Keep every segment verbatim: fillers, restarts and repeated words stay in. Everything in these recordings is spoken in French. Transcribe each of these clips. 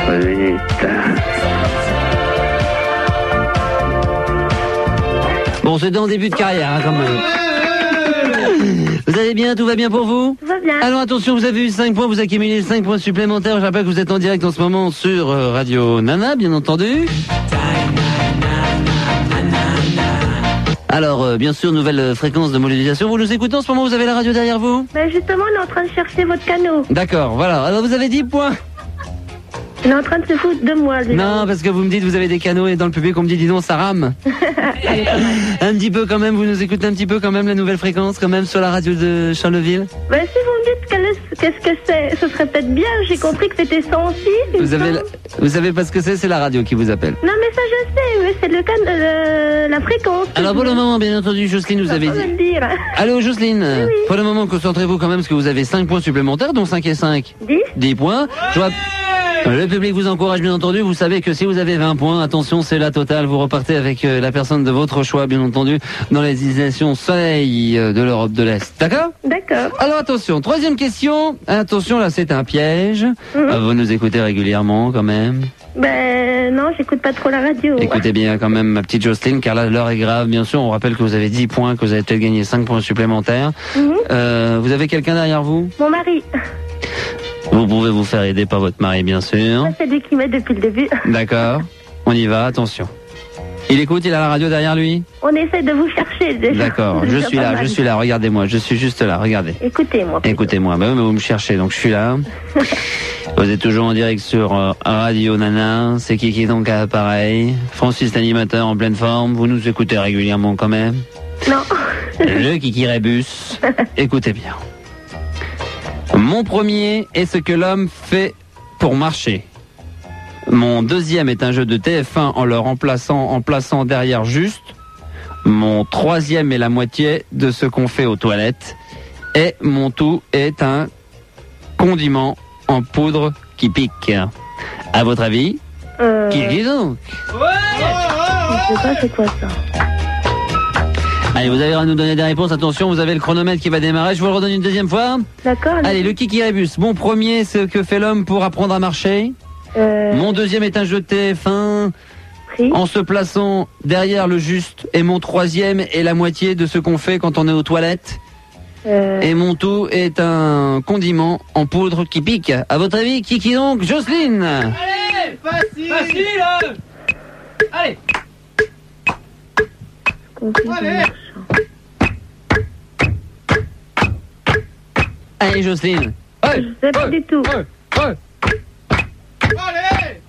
minutes. Bon, c'était en début de carrière, hein, quand même. Vous allez bien? Tout va bien pour vous? Tout va bien. Alors attention, vous avez eu cinq points, vous accumulez cinq points supplémentaires. Je rappelle que vous êtes en direct en ce moment sur euh, Radio Nana, bien entendu. Alors, euh, bien sûr, nouvelle euh, fréquence de modélisation. Vous nous écoutez en ce moment, vous avez la radio derrière vous? Ben justement, on est en train de chercher votre canot. D'accord, voilà. Alors vous avez dix points. Il est en train de se foutre de moi. Lui. Non, parce que vous me dites vous avez des canaux et dans le public on me dit dis donc ça rame. Un petit peu quand même, vous nous écoutez un petit peu quand même la nouvelle fréquence quand même sur la radio de Charleville. Ben si vous me dites quel est- qu'est-ce que c'est, ce serait peut-être bien. J'ai compris que c'était cent six. Vous avez, la- vous savez pas ce que c'est, c'est la radio qui vous appelle. Non mais ça je sais, mais c'est le can... le- la fréquence. Alors pour le moment, bien entendu, Jocelyne, vous avez Pas dit... me dire. Allô Jocelyne, oui. pour le moment concentrez-vous quand même parce que vous avez cinq points supplémentaires, dont cinq et cinq. dix. dix points. Je vois... Le public vous encourage bien entendu, vous savez que si vous avez vingt points, attention c'est la totale, vous repartez avec euh, la personne de votre choix bien entendu dans les destinations soleil euh, de l'Europe de l'Est. D'accord? D'accord. Alors attention, troisième question, attention là c'est un piège, Mhm. Ah, vous nous écoutez régulièrement quand même. Ben non, j'écoute pas trop la radio. Écoutez bien quand même ma petite Jocelyne, car là l'heure est grave, bien sûr, on rappelle que vous avez dix points, que vous avez peut-être gagné cinq points supplémentaires. Mhm. Euh, vous avez quelqu'un derrière vous? Mon mari. Vous pouvez vous faire aider par votre mari bien sûr. Ça, c'est lui qui m'aide depuis le début. D'accord, on y va, attention. Il écoute, il a la radio derrière lui? On essaie de vous chercher déjà. D'accord, je suis là, je suis là, regardez-moi, je suis juste là, regardez. Écoutez-moi. plutôt. Écoutez-moi, bah, oui, mais vous me cherchez, donc je suis là. Vous êtes toujours en direct sur euh, Radio Nana, c'est qui qui est donc à l'appareil? Francis l'animateur en pleine forme, vous nous écoutez régulièrement quand même. Non. Le Kiki Rébus, écoutez bien. Mon premier est ce que l'homme fait pour marcher. Mon deuxième est un jeu de T F un en le remplaçant, en plaçant derrière juste. Mon troisième est la moitié de ce qu'on fait aux toilettes. Et mon tout est un condiment en poudre qui pique. À votre avis, Euh, qui dit donc? je sais pas c'est quoi ça. Allez, vous avez à nous donner des réponses. Attention, vous avez le chronomètre qui va démarrer. Je vous le redonne une deuxième fois. D'accord. Allez, le Kiki Rébus. Mon premier, c'est ce que fait l'homme pour apprendre à marcher. Euh, Mon deuxième est un jeu de T F un prix. en se plaçant derrière le juste. Et mon troisième est la moitié de ce qu'on fait quand on est aux toilettes. Euh, Et mon tout est un condiment en poudre qui pique. À votre avis, qui qui donc? Jocelyne. Allez, facile. Facile. Allez. conflit de Allez. marchand. Allez, Jocelyne. Ouais, Je sais pas ouais, du tout. ouais, ouais. Allez.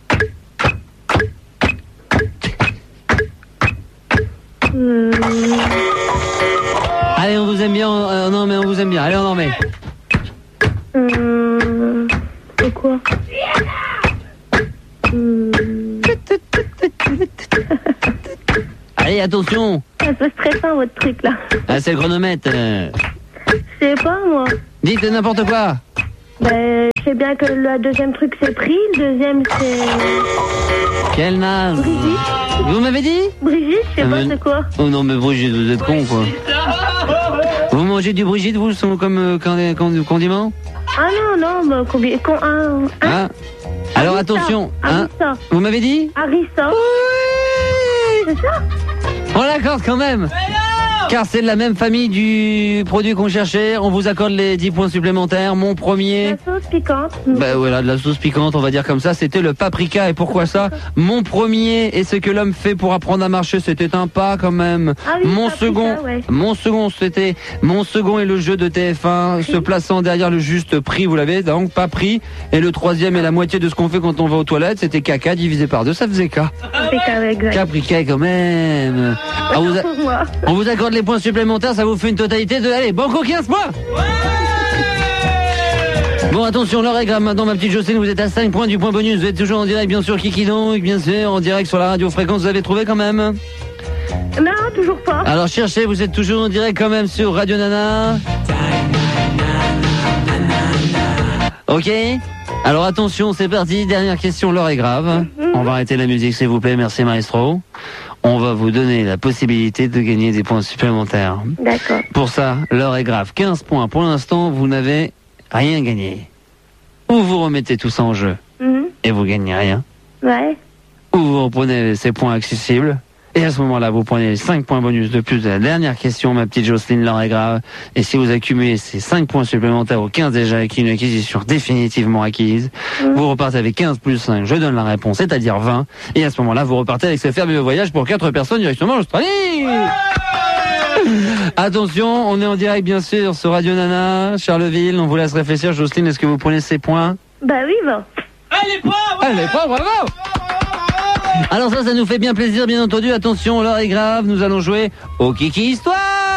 Hmm, Allez, on vous aime bien. euh, non, mais on vous aime bien. Allez, on en met. hmm, c'est quoi? Hmm, Allez, attention. c'est un peu stressant votre truc là. Ah, c'est le chronomètre. euh. Je sais pas moi. Dites n'importe quoi. Ben, je sais bien que le deuxième truc c'est prix, le deuxième c'est Quel naze. Brigitte. Vous m'avez dit? Brigitte, je sais Ah, pas mais- c'est quoi. Oh non, mais Brigitte, vous êtes con, quoi. Vous mangez du Brigitte, vous, sont comme euh, candi- candi- condiment? Ah non, non, bah, combien, con, un, un, Hein? Alors Harissa. attention, hein? Harissa. Vous m'avez dit? Harissa. Oui! C'est ça? On l'accorde quand même! Car c'est de la même famille du produit qu'on cherchait. On vous accorde les dix points supplémentaires. Mon premier... La sauce piquante. Ben voilà, de la sauce piquante, on va dire comme ça, c'était le paprika. Et pourquoi ça? Mon premier et ce que l'homme fait pour apprendre à marcher, c'était un pas quand même. Ah oui, mon paprika, second, ouais. mon second, c'était mon second est le jeu de T F un, se plaçant derrière le juste prix, vous l'avez, donc pas pris. Et le troisième est la moitié de ce qu'on fait quand on va aux toilettes, c'était caca divisé par deux, ça faisait K. Paprika, exact. Paprika quand même. On vous, a- Pour moi. on vous accorde les points supplémentaires, ça vous fait une totalité de, allez, banco quinze points. Bon, attention, l'heure est grave maintenant, ma petite Jocelyne, vous êtes à cinq points du point bonus, vous êtes toujours en direct, bien sûr, Kiki donc, bien sûr, en direct sur la radio fréquence, vous avez trouvé quand même? Non, toujours pas. Alors cherchez, vous êtes toujours en direct quand même sur Radio Nana. Ok? Alors attention, c'est parti, dernière question, l'heure est grave. On va arrêter la musique s'il vous plaît, merci maestro. On va vous donner la possibilité de gagner des points supplémentaires. D'accord. Pour ça, l'heure est grave. quinze points. Pour l'instant, vous n'avez rien gagné. Ou vous remettez tout ça en jeu? Mhm. et vous gagnez rien. Ouais. Ou vous reprenez ces points accessibles. Et à ce moment-là, vous prenez les cinq points bonus de plus de la dernière question, ma petite Jocelyne, l'heure est grave. Et si vous accumulez ces cinq points supplémentaires aux quinze déjà acquis, une acquisition définitivement acquise, mmh. vous repartez avec quinze plus cinq, je donne la réponse, c'est-à-dire vingt. Et à ce moment-là, vous repartez avec ce fabuleux voyage pour quatre personnes directement en Australie. Ouais. Attention, on est en direct bien sûr sur Radio Nana, Charleville, on vous laisse réfléchir. Jocelyne, est-ce que vous prenez ces points? Bah oui, bon. Allez, bravo! Allez, bravo, bravo! Alors ça, ça nous fait bien plaisir, bien entendu. Attention, l'heure est grave, nous allons jouer au Kiki Histoire.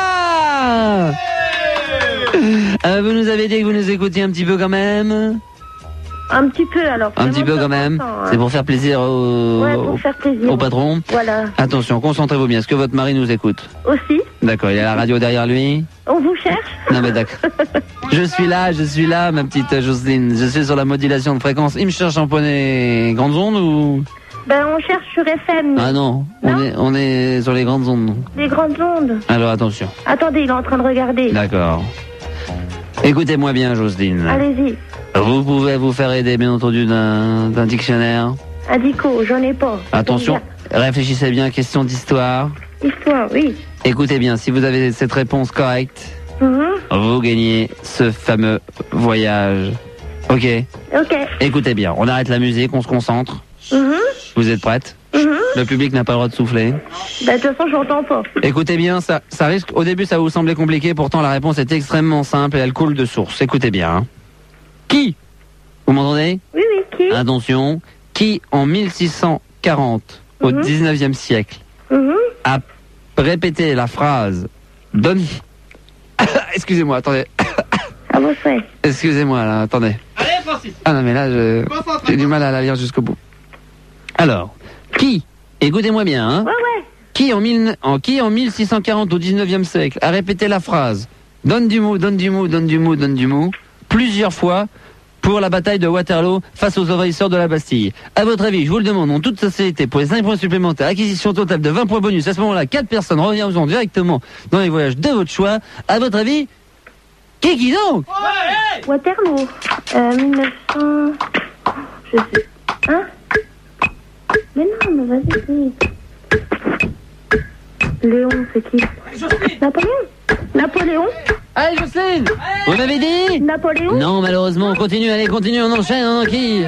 euh, Vous nous avez dit que vous nous écoutiez un petit peu quand même. Un petit peu alors. Un petit peu quand même. Hein. C'est pour faire plaisir au, ouais, pour faire plaisir, au patron. Voilà. Attention, concentrez-vous bien. Est-ce que votre mari nous écoute? Aussi. D'accord, il y a la radio derrière lui. On vous cherche? Non mais d'accord. Je suis là, je suis là, ma petite Jocelyne. Je suis sur la modulation de fréquence. Il me cherche en poney grandes ondes ou... Ben on cherche sur F M. Ah non, non, on est on est sur les grandes ondes. Les grandes ondes. Alors attention. Attendez, il est en train de regarder. D'accord. Écoutez-moi bien, Jocelyne. Allez-y. Vous pouvez vous faire aider, bien entendu, d'un d'un dictionnaire. Un dico, j'en ai pas. Attention, réfléchissez bien, question d'histoire. Histoire, oui. Écoutez bien, si vous avez cette réponse correcte, mm-hmm. vous gagnez ce fameux voyage. Ok. Ok. Écoutez bien, on arrête la musique, on se concentre. Mm-hmm. Vous êtes prête? mm-hmm. Le public n'a pas le droit de souffler. Bah, de toute façon, j'entends pas. Écoutez bien, ça, ça risque, au début, ça va vous sembler compliqué, pourtant la réponse est extrêmement simple et elle coule de source. Écoutez bien. Hein. Qui? Vous m'entendez? Oui, oui, qui? Attention. Qui, en mille six cent quarante, mm-hmm. au dix-neuvième siècle, mm-hmm. a répété la phrase « Donne... » Excusez-moi, attendez. Ah bon, ouais. Excusez-moi, là, attendez. Allez, Francis. Ah non, mais là, je... j'ai du mal à la lire jusqu'au bout. Alors, qui, écoutez-moi bien, hein, ouais, ouais. Qui, en, mille, en, qui en mille six cent quarante au dix-neuvième siècle a répété la phrase « Donne du mou, donne du mou, donne du mou, donne du mou » plusieurs fois pour la bataille de Waterloo face aux envahisseurs de la Bastille. À votre avis, je vous le demande, en toute sincérité, pour les cinq points supplémentaires, acquisition totale de vingt points bonus, à ce moment-là, quatre personnes reviendront directement dans les voyages de votre choix. À votre avis, qui qui donc? Ouais. Waterloo. Euh, mille neuf cents... Je sais... Hein? Mais non, mais vas-y, vite. Léon, c'est qui? Napoléon. Napoléon. Allez, Jocelyne. Vous m'avez dit? Napoléon. Non, malheureusement, on continue, allez, continue, on enchaîne, hein, qui?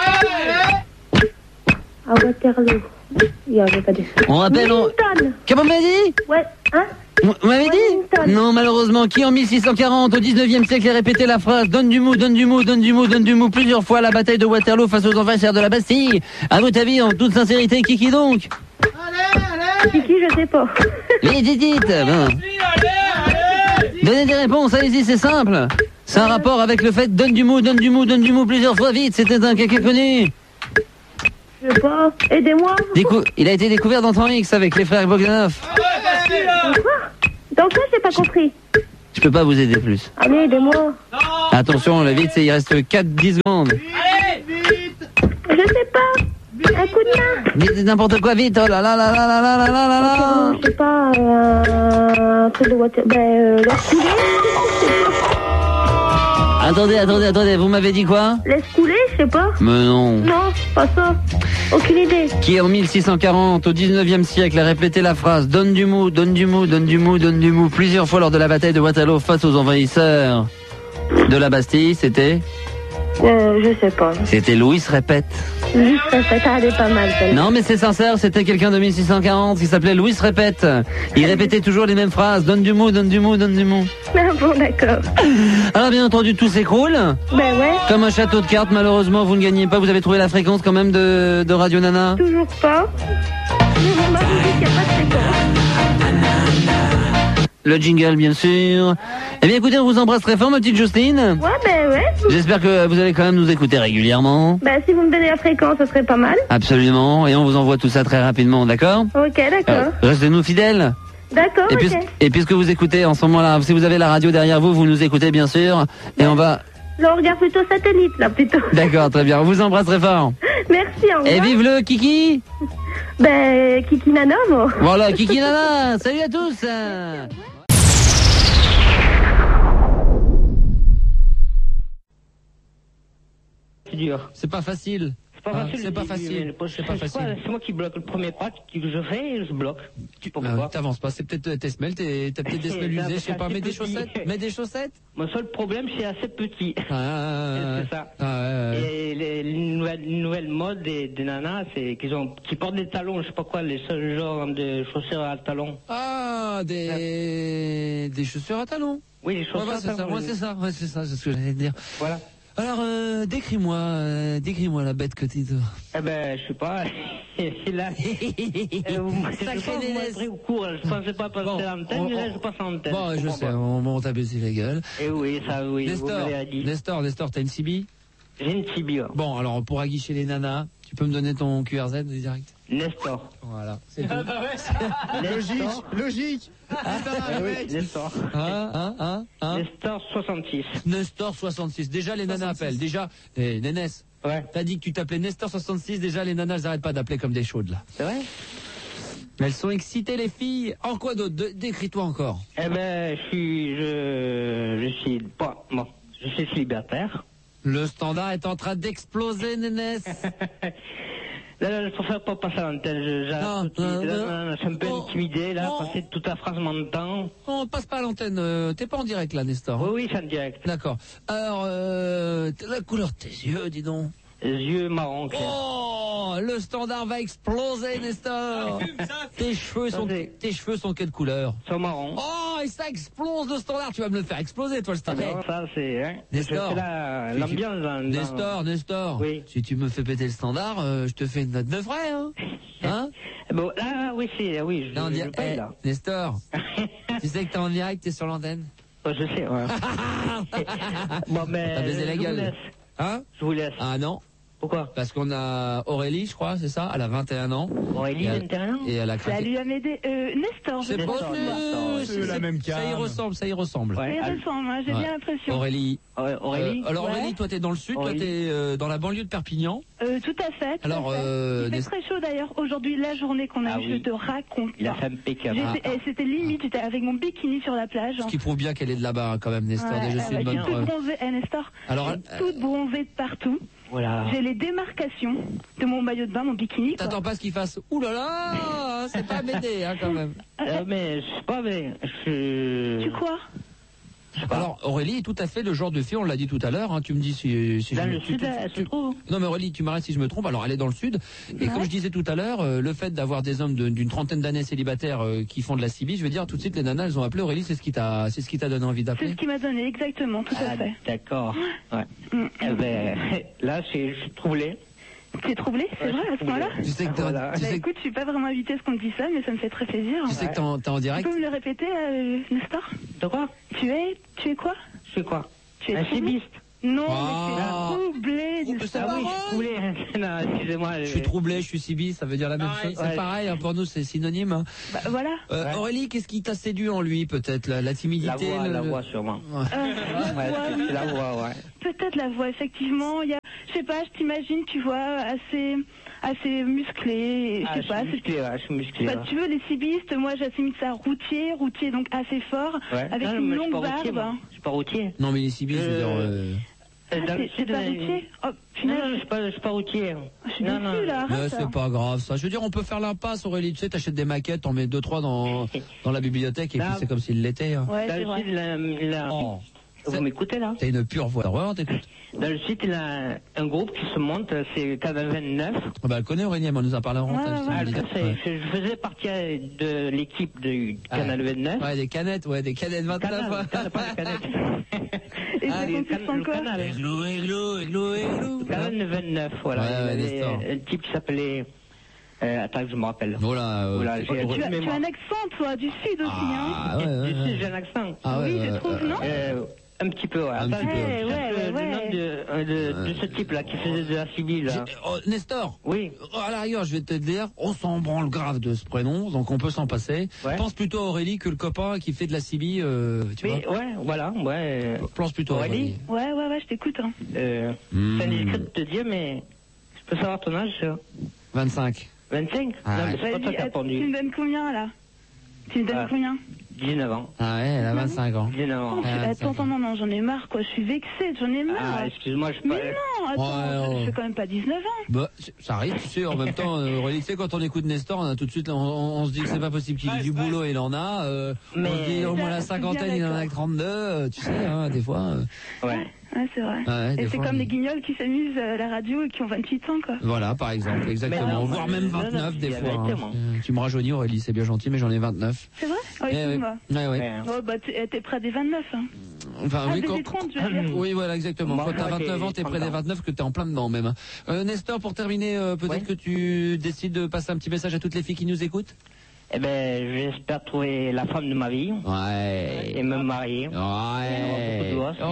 À Waterloo. Il n'y avait pas de... On rappelle... On... Comment vous m'avez dit? Ouais, hein? Vous m'avez dit? Non, malheureusement, qui en mille six cent quarante, au dix-neuvième siècle, a répété la phrase « Donne du mou, donne du mou, donne du mou, donne du mou » plusieurs fois à la bataille de Waterloo face aux envahisseurs de la Bastille. À votre avis, en toute sincérité, qui qui donc? Allez, allez. Qui qui, je sais pas. Mais dites, dites. Ben. Allez, allez. Donnez des réponses, allez-y, c'est simple. C'est un rapport avec le fait « Donne du mou, donne du mou, donne du mou » plusieurs fois, vite, c'était un quelqu'un connu. Je sais pas. Aidez-moi. Décou- Il a été découvert dans Temps X avec les frères Bogdanov. Ah ouais, facile, là. Quoi? Donc ça, j'ai pas compris. Je peux pas vous aider plus. Allez, aidez-moi. Non. Attention, le vite, c'est, il reste quatre dix secondes. Allez, vite. Je sais pas. Un coup de main. Vite, n'importe quoi, vite. Oh là là là là là là là là là là. Je sais pas. Euh, un truc de water... Ben, euh, laisse couler. Attendez, attendez, attendez, vous m'avez dit quoi? Laisse couler, je sais pas. Mais non. Non, pas ça. Aucune idée. Qui en mille six cent quarante, au dix-neuvième siècle, a répété la phrase « Donne du mou, donne du mou, donne du mou, donne du mou » plusieurs fois lors de la bataille de Waterloo face aux envahisseurs de la Bastille, c'était? Euh, je sais pas. C'était Louis Répète. Louis Répète, ah, elle est pas mal, celle-là. Non, mais c'est sincère, c'était quelqu'un de mille six cent quarante qui s'appelait Louis Répète. Il répétait toujours les mêmes phrases « Donne du mou, donne du mou, donne du mou ». Ah bon, d'accord. Alors, bien entendu, tout s'écroule. Ben ouais. Comme un château de cartes, malheureusement, vous ne gagnez pas. Vous avez trouvé la fréquence quand même de, de Radio Nana? Toujours pas. Mais on m'a dit qu'il n'y a pas de fréquence. Le jingle, bien sûr. Eh bien, écoutez, on vous embrasse très fort, ma petite Jocelyne. Ouais, ben ouais. J'espère que vous allez quand même nous écouter régulièrement. Ben, si vous me donnez la fréquence, ce serait pas mal. Absolument. Et on vous envoie tout ça très rapidement, d'accord? Ok, d'accord. Euh, Restez-nous fidèles. D'accord, Et, ok. puis, et puisque vous écoutez en ce moment-là, si vous avez la radio derrière vous, vous nous écoutez, bien sûr. Et on va... Là, on regarde plutôt satellite, là, plutôt. D'accord, très bien. On vous embrasse très fort. Merci, au revoir. Et vive le Kiki! Ben, Kiki Nana, moi. Voilà, Kiki Nana. Salut à tous. C'est pas facile. C'est pas Ah, facile. c'est pas le début, facile, mais le- c'est pas facile. C'est moi qui bloque le premier pas que je fais et je bloque. Tu Pourquoi euh, t'avances pas, c'est peut-être tes semelles, t'es- t'as peut-être des semelles Non, usées, mais je sais pas, c'est mets des petit. chaussettes, mets des chaussettes. Mon seul problème, c'est assez petit. Ah, C'est ça. ah, ouais, ouais. Et les, les nouvelles, nouvelles modes des, des nanas, c'est qu'ils ont, qui portent des talons, je sais pas quoi, les seuls genres de chaussures à talons. Ah, des, des chaussures à talons. Oui, les Ouais, chaussures ouais, à c'est ça, talons. ouais, c'est ça, ouais, c'est ça, c'est ce que j'allais te dire. Voilà. Alors, euh, décris-moi, euh, décris-moi la bête que tu dois. Eh ben, je sais pas. C'est là. Euh, vous- je Sacré sais pas, vous Nénès. m'avez pris au cours, je pensais pas passer Bon, à l'antenne, on- mais là, on- je passe à l'antenne. Bon, je comprends sais, pas. on, on t'a baissé la gueule. Eh oui, ça, oui, vous Nestor, m'avez dit. Nestor, Nestor, t'as une C B? J'ai une tibia. Bon, alors, pour aguicher les nanas, tu peux me donner ton Q R Z direct? Nestor. Voilà, c'est tout. Nestor. Logique. Eh oui, Nestor. Hein, hein, hein, hein? Nestor soixante-six. Nestor soixante-six. Déjà, les nanas appellent. Déjà, eh, Nénès, Ouais. t'as dit que tu t'appelais Nestor soixante-six. Déjà, les nanas, elles arrêtent pas d'appeler comme des chaudes, là. C'est vrai? Elles sont excitées, les filles. En quoi d'autre? De- Décris-toi encore. Eh ben, je suis, je, je suis, bon, bon, je suis célibataire. Le standard est en train d'exploser, Nénès. Là, là, je préfère pas passer à l'antenne, je, j'arrête Non, tout de suite. non, Là, non. non, non, je suis un peu Oh, intimidé, là, non. passer toute la phrase m'entend. On passe pas à l'antenne. euh, T'es pas en direct, là, Nestor. Oui, hein? oui, c'est en direct. D'accord. Alors, euh, la couleur de tes yeux, dis donc. Les yeux marrons, clair. Oh, le standard va exploser, Nestor. Tes cheveux sont, Ça, c'est- tes cheveux sont quelle couleur? Ils sont marrons. Oh, et ça explose le standard. Tu vas me le faire exploser, toi, le standard. Alors, ça, c'est, hein. Nestor. Je fais la- Tu- l'ambiance dans, dans- Nestor, Nestor. Oui. Si tu me fais péter le standard, euh, je te fais une note de frais, hein. Hein? Bon, là, oui, c'est, oui, je, Là, on je dit, paye, eh, là. Nestor, tu sais que t'es en direct, t'es sur l'antenne. Oh, je sais, ouais. Bon, mais. T'as baisé la je vous gueule. laisse. Hein? Je vous laisse. Ah non, Pourquoi? parce qu'on a Aurélie, je crois, c'est ça? Elle a vingt et un ans. Aurélie, Et elle- vingt et un ans? Et elle a Salut craqué. Amédée. Euh, Nestor, je C'est pas Nestor, plus- Nestor, c'est- c'est la c'est- même Ça y cam. ressemble, ça y ressemble. Ouais. Ça Al- ressemble, hein, j'ai Ouais. bien l'impression. Aurélie. Ouais, Aurélie? Euh, alors Ouais. Aurélie, toi t'es dans le sud, Aurélie. toi t'es euh, dans la banlieue de Perpignan. Euh, tout à fait. tout Alors, à fait. euh, Il fait Nes- très chaud d'ailleurs. Aujourd'hui, la journée qu'on a Ah eue, oui. je te raconte. Il a pas. fait impeccable. J'étais- eh, C'était limite, j'étais avec mon bikini sur la plage. Ce qui prouve bien qu'elle est de là-bas hein, quand même, Nestor. Ouais, Déjà, c'est ouais, une je bonne suis toute preuve. bronzée, eh, Nestor. Alors, Je suis euh, toute bronzée de partout. Voilà. J'ai les démarcations de mon maillot de bain, mon bikini. quoi. T'attends pas ce qu'il fasse. Ouh là là, c'est pas m'aider hein, quand même. Euh, mais je sais pas, mais je. Tu crois Alors Aurélie est tout à fait le genre de fille, on l'a dit tout à l'heure. Hein, tu me dis si, si Dans je le tu- sud, tu- elle se tu- trouve. Non mais Aurélie, tu m'arrêtes si je me trompe. Alors elle est dans le sud. Et comme je disais tout à l'heure, euh, le fait d'avoir des hommes de- d'une trentaine d'années célibataires euh, qui font de la C B, je veux dire tout de suite les nanas, elles ont appelé Aurélie. C'est ce qui t'a, c'est ce qui t'a donné envie C'est d'appeler. ce qui m'a donné, exactement, tout Ah, à fait. d'accord. Ouais. Mm. Eh ben, là, je suis je suis troublé. T'es troublé, c'est Ouais, vrai, je à suis ce moment-là troublé. Tu sais que t'es, en- Voilà. tu Bah sais, écoute, je suis pas vraiment invitée à ce qu'on me dit ça, mais ça me fait très plaisir. tu sais que t'es en, t'es en Tu direct. peux me le répéter, euh, Nestor De quoi? Tu es, tu es quoi Je suis quoi? Tu es Un troublé cibiste. Non, Ah. mais tu es troublé, Oh, Nestor. c'est Ah oui, je marrant. suis troublé. Non, excusez-moi. Je suis troublé, je suis C B, ça veut dire la même Pareil, chose. C'est ouais. pareil, hein, pour nous c'est synonyme. hein. Bah, voilà. Euh, Ouais. Aurélie, qu'est-ce qui t'a séduit en lui peut-être la, la timidité, La voix, le- la le- voix, sûrement. Ouais. Euh, la Ouais, voix, c'est oui. c'est la voix, ouais. Peut-être la voix, effectivement. Il y a, je sais pas, je t'imagine, tu vois, assez, assez musclé. Je Ah, sais je pas. suis c'est- musclé, ouais, je suis musclé. Bah, ouais. tu veux, les cibistes, moi j'assimile ça routier, routier donc assez fort, Ouais. avec Non, une mais je suis longue pas routier, barbe. moi. Je suis pas routier. Non mais les C B, je veux Euh, dire. euh, Euh, Ah, dans le c'est- c'est sud, pas euh, routier Oh, Non, punaise. non, je suis pas, je suis pas routier. Je suis non, déçue, non. là. Mais arrête. c'est pas grave ça. Je veux dire, on peut faire l'impasse, Aurélie. Tu sais, t'achètes des maquettes, t'en mets deux trois dans dans la bibliothèque et Non. puis c'est comme s'il l'était. hein. Ouais, Dans c'est le vrai. sud, la, la- Oh. vous C'est- m'écoutez là? T'as une pure voix. Ouais, on t'écoute. Dans le sud, il y a un groupe qui se monte, c'est quatre-vingt-neuf. Ah bah, elle connaît Aurélie, elle nous a parlé en Ouais, rentrée, ouais, je t'ai Ah, dit. ça, c'est- Ouais. je, je faisais partie euh, de l'équipe du Canal vingt-neuf. Ouais, des canettes, ouais, des canettes vingt-neuf. Canal, canal, pas le canal. Et Ah, ça le consiste can- en le quoi canal. Églou, églou, églou, églou. Canal vingt-neuf, voilà. Ouais, Il y ouais, avait Nestor. un type qui s'appelait... Euh, attends que je me rappelle. Voilà. euh, Voilà, j'ai- tu, as, Aurélie, tu as un accent, toi, du sud aussi, hein Ah ouais, ouais, Du ouais. sud, j'ai un accent. Ah ouais, Oui, je ouais, trouve, ouais, non Euh, un petit peu, ouais. Un Attends, petit peu. je- Ouais, je- ouais, le ouais. nom de, de, de ce type-là qui faisait de la civile, là. J'ai- oh, Nestor. Oui. Oh, à la rigueur, je vais te dire, on s'en branle grave de ce prénom, donc on peut s'en passer. Ouais. Pense plutôt à Aurélie que le copain qui fait de la C B, euh, tu Mais, vois. ouais, voilà, ouais. Pense plutôt à Aurélie Aurélie. Ouais, ouais, ouais, je t'écoute. Hein. Euh, Hmm. c'est indiscret de te dire, mais je peux savoir ton âge, ça vingt-cinq. vingt-cinq? Ah, non, mais ouais. c'est pas toi Vas-y, qui as att- tu me répondu. donnes combien, là Tu me donnes Ah. combien dix-neuf ans. Ah ouais, elle a vingt-cinq ans. dix-neuf ans. Oh, je- Ah, attends, attends, non, non, j'en ai marre, quoi. Je suis vexée, j'en ai marre. Ah, excuse-moi, je mais parlais. non, attends, Ouais, je ouais. fais quand même pas dix-neuf ans. Bah, c'est- ça arrive, tu sais, en même temps, euh, Aurélie, tu sais, quand on écoute Nestor, on a tout de suite, on, on- on se dit que c'est pas possible qu'il ait du boulot, il en a, euh, Mais- on se dit au moins la Je suis bien cinquantaine, il en a d'accord. que trente-deux, euh, tu sais, hein, des fois. euh, Ouais. Ouais, c'est vrai. Ouais, des et c'est fois, comme on- les guignols qui s'amusent à la radio et qui ont vingt-huit ans, quoi. Voilà, par exemple, exactement, Mais non, voire moi, même je- vingt-neuf je des dis fois. la hein. vérité, moi. Euh, Tu me rajeunis, Aurélie, c'est bien gentil, mais j'en ai vingt-neuf. C'est vrai? Oh, Eh, ouais. excuse-moi. Ouais, ouais. Ouais. Oh, bah, t'es t'es près des vingt-neuf, hein. Enfin, Ah, oui, des quand- trente, je veux dire. Oui, voilà, exactement. Moi, Quand t'as moi, j'ai vingt-neuf ans, t'es près trente des ans. vingt-neuf, que t'es en plein dedans même. hein. Euh, Nestor, pour terminer, euh, peut-être Ouais. que tu décides de passer un petit message à toutes les filles qui nous écoutent. Eh ben, j'espère trouver la femme de ma vie Ouais. et me marier. Ouais. beaucoup de gosses.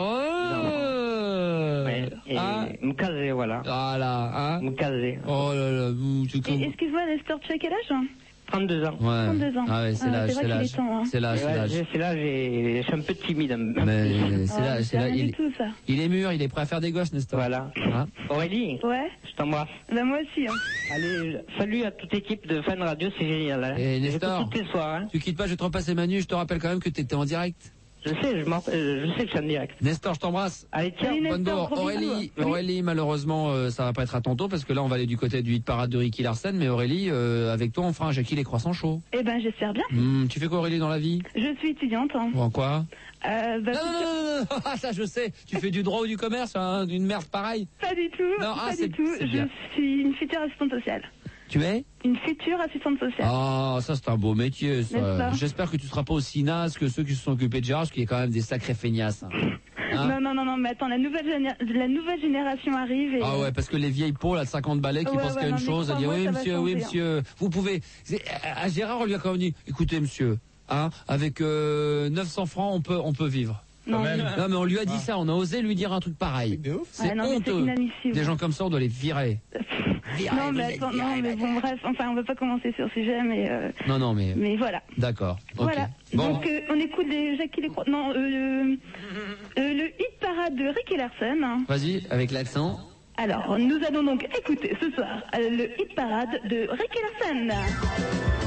Oh. Ouais. Et Ah. me caser, voilà. Voilà. Hein. Me caser. Oh là là. vous- tu- Et excuse-moi, Nestor, tu as quel âge, hein? trente-deux ans. Ouais. trente-deux ans. Ah ouais, c'est Ah, l'âge, c'est vrai c'est qu'il l'âge. est temps, hein. C'est l'âge, Et c'est ouais, l'âge. j'ai- c'est là, j'ai- je suis un peu timide. un- un Mais peu. c'est Oh, là, c'est c'est là. rien Il, du tout, ça. il est mûr, il est prêt à faire des gosses, Nestor. Voilà. Hein. Aurélie, Ouais? je t'embrasse. Bah, moi aussi, hein. Allez, salut à toute l'équipe de Fan Radio, c'est génial. Hein. Et J'écoute Nestor. tous les soirs. Hein. Tu quittes pas, je vais te repasser Manu, je te rappelle quand même que t'étais en direct. Je sais, je, m'en- euh, je sais que je suis en direct. Nestor, je t'embrasse. Allez, tiens. Salut, Bonne Nestor, bourre. gros Aurélie, bisous. Aurélie, malheureusement, euh, ça va pas être à ton tour parce que là, on va aller du côté du hit parade de Ricky Larsen. Mais Aurélie, euh, avec toi, on fera un Jackie les croissants chauds. Eh ben, j'espère bien. Hmm, tu fais quoi, Aurélie, dans la vie? Je suis étudiante, hein. Ou en quoi? Euh, bah, Non, non, non, non, non, ah, ça je sais. Tu fais du droit ou du commerce, hein, d'une merde pareille. pas du tout, Non, ah, pas c'est- du tout. c'est Je bien. suis une future assistante sociale. Tu es? Une future assistante sociale. Ah, ça c'est un beau métier, N'est-ce ça. pas? J'espère que tu seras pas aussi naze que ceux qui se sont occupés de Gérard, parce qu'il y a quand même des sacrés feignasses. hein. Hein? Non, non, non, non, mais attends, la nouvelle, géné- la nouvelle génération arrive et... Ah ouais, parce que les vieilles peaux, là, de cinquante balais, qui Ouais, pensent ouais, qu'à une non, mais chose, elles disent, crois-moi, oui, ça va monsieur, oui, changer, hein. monsieur, vous pouvez, c'est- à Gérard, on lui a quand même dit, écoutez, monsieur, hein, avec, euh, neuf cents francs, on peut, on peut vivre. Non, même. mais- Non, mais on lui a dit ça, on a osé lui dire un truc pareil. De ouf. C'est Ah non, mais c'est honteux. inadmissible. Des gens comme ça, on doit les virer. Virer, non, vous mais êtes attends, virés, non, mais bâtard. bon, bref, enfin, on va pas commencer sur ce sujet, mais, euh, Non, non, mais, mais voilà. d'accord. Ok. Voilà. Bon. Donc, euh, on écoute les Jackie les Cro- Non, euh, le, euh, le hit parade de Ricky Larsen. hein. Vas-y, avec l'accent. Alors, nous allons donc écouter ce soir euh, le hit parade de Ricky Larsen.